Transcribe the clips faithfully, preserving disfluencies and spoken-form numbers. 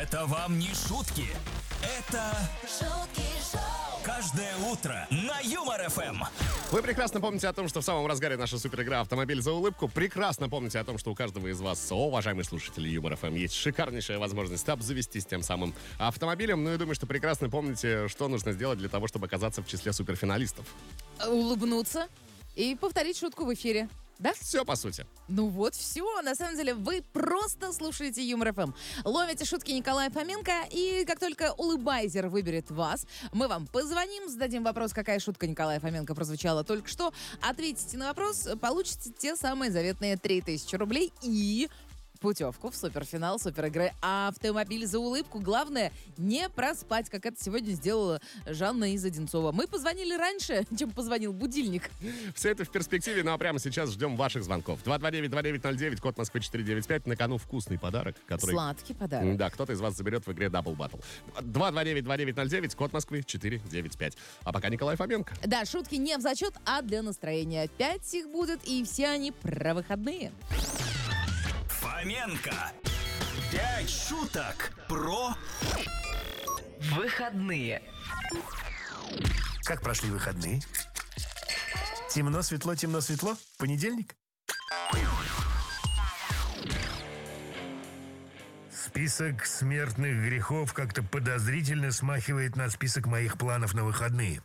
Это вам не шутки. Это шутки шоу. Каждое утро на Юмор-ФМ. Вы прекрасно помните о том, что в самом разгаре наша суперигра «Автомобиль за улыбку». Прекрасно помните о том, что у каждого из вас, о, уважаемые слушатели Юмор-ФМ, есть шикарнейшая возможность обзавестись тем самым автомобилем. Ну и думаю, что прекрасно помните, что нужно сделать для того, чтобы оказаться в числе суперфиналистов. Улыбнуться и повторить шутку в эфире. Да? Все, по сути. Ну вот, все. На самом деле, вы просто слушаете Юмор-ФМ. Ловите шутки Николая Фоменко, и как только улыбайзер выберет вас, мы вам позвоним, зададим вопрос, какая шутка Николая Фоменко прозвучала только что. Ответите на вопрос, получите те самые заветные три тысячи рублей и путевку в суперфинал суперигры «Автомобиль за улыбку». Главное, не проспать, как это сегодня сделала Жанна из Одинцова. Мы позвонили раньше, чем позвонил будильник. Все это в перспективе, ну а прямо сейчас ждем ваших звонков. два два девять два девять ноль девять, код Москвы четыре девять пять. На кону вкусный подарок, который... Сладкий подарок. Да, кто-то из вас заберет в игре Double Battle. два два девять два девять ноль девять, код Москвы четыре девять пять. А пока Николай Фоменко. Да, шутки не в зачет, а для настроения. Пять их будет, и все они про выходные. Фоменко. Пять шуток про выходные. Как прошли выходные? Темно, светло, темно, светло? Понедельник? Список смертных грехов как-то подозрительно смахивает на список моих планов на выходные.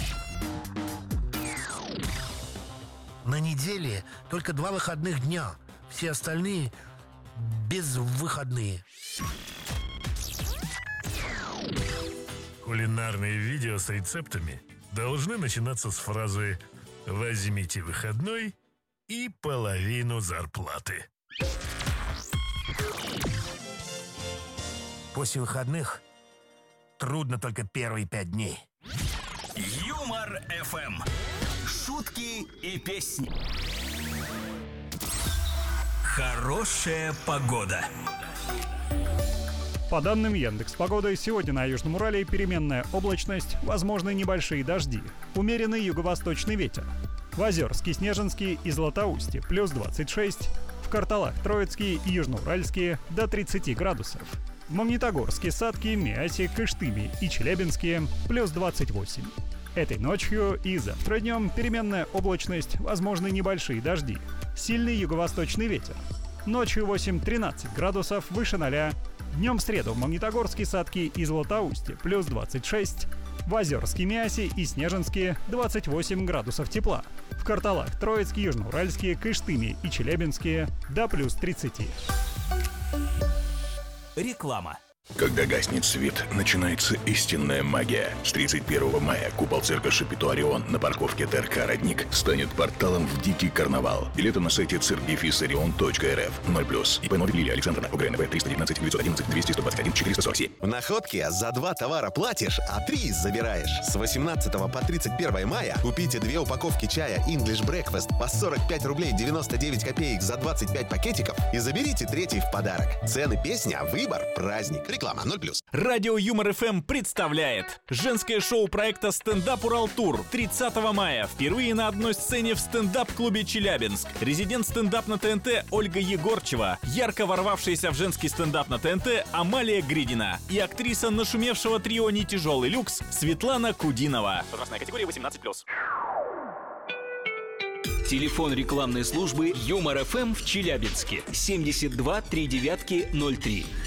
На неделе только два выходных дня. Все остальные безвыходные. Кулинарные видео с рецептами должны начинаться с фразы «Возьмите выходной и половину зарплаты». После выходных трудно только первые пять дней. Юмор-ФМ. Шутки и песни. Хорошая погода. По данным Яндекс.Погоды, сегодня на Южном Урале переменная облачность, возможны небольшие дожди, умеренный юго-восточный ветер. В Озерске, Снежинске и Златоусте плюс двадцать шесть, в Карталах, Троицкие и Южноуральские до тридцати градусов. В Магнитогорске, Сатке, Миасе, Кыштыме и Челябинске плюс двадцать восемь. Этой ночью и завтра днем переменная облачность, возможны небольшие дожди, сильный юго-восточный ветер. Ночью восемь-тринадцать градусов выше ноля. Днем в среду в Магнитогорске, Сатке и Златоусте плюс двадцать шесть. В Озерске, Миасе и Снежинске двадцать восемь градусов тепла. В Карталах, Троицке, Южноуральске, Кыштыме и Челябинске до плюс тридцати. Реклама. Когда гаснет свет, начинается истинная магия. С тридцать первого мая купол цирка Шапито Орион на парковке ТРК «Родник» станет порталом в дикий карнавал. Билеты на сайте цирк дефис орион точка эр эф. ноль плюс. ИП Новик Лилия Александровна. УГРНВ триста девятнадцать девятьсот одиннадцать двести сто двадцать один четыреста сорок семь. В находке за два товара платишь, а три забираешь. С восемнадцатого по тридцать первое мая купите две упаковки чая English Breakfast по сорок пять рублей девяносто девять копеек за двадцать пять пакетиков и заберите третий в подарок. Цены, песня, выбор, праздник. Реклама ноль плюс. Радио Юмор-ФМ представляет женское шоу проекта «Стендап Уралтур» тридцатого мая. Впервые на одной сцене в стендап-клубе «Челябинск». Резидент стендап на ТНТ Ольга Егорчева, ярко ворвавшаяся в женский стендап на ТНТ Амалия Гридина и актриса нашумевшего трио «Нетяжелый люкс» Светлана Кудинова. Возрастная категория восемнадцать плюс. Телефон рекламной службы Юмор-ФМ в Челябинске семьдесят два три девятки ноль три.